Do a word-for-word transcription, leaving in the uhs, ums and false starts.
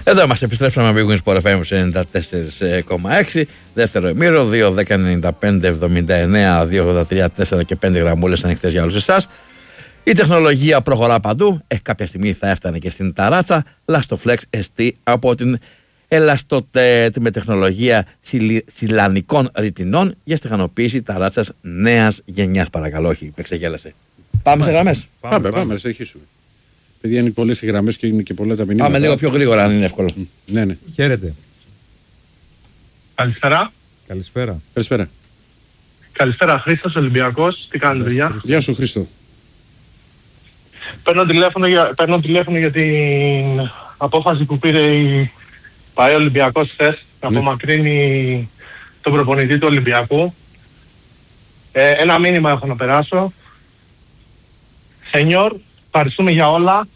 Εδώ είμαστε, επιστρέψαμε με Big Win Sport εφ εμ ενενήντα τέσσερα κόμμα έξι. Δεύτερο ημίρο, δύο δέκα ενενήντα πέντε εβδομήντα εννέα δύο ογδόντα τρία τέσσερα και πέντε γραμμούλες ανοιχτές για όλους εσάς. Η τεχνολογία προχωρά παντού. Ε, κάποια στιγμή θα έφτανε και στην ταράτσα. Lastoflex ες τι από την Elastotet με τεχνολογία σιλανικών ρητινών για στεγανοποίηση ταράτσας νέας γενιάς. Παρακαλώ, όχι, υπεξεγέλασε. Πάμε σε γραμμές. Πάμε, πάμε, πάμε, συνεχίσουμε. Παιδιά, είναι πολλές οι γραμμές και είναι και πολλά τα μηνύματα. Πάμε λίγο πιο γρήγορα, αν είναι εύκολο. Mm, ναι, ναι. Χαίρετε. Καλησπέρα. Καλησπέρα. Καλησπέρα. Καλησπέρα, Χρήστος, Ολυμπιακός. Τι κάνετε, παιδιά? Γεια σου, Χρήστο. Παίρνω τηλέφωνο για, παίρνω τηλέφωνο για την απόφαση που πήρε η ΠΑΕ Ολυμπιακός χθες να Ναι. απομακρύνει τον προπονητή του Ολυμπιακού. Ε, ένα μήνυμα έχω να περάσω. Σενιόρ, ευχαριστούμε για όλα.